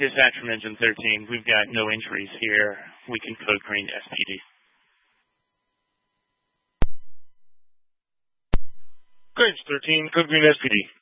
Dispatch from Engine 13. We've got no injuries here. We can code green SPD. Grange 13, code green SPD.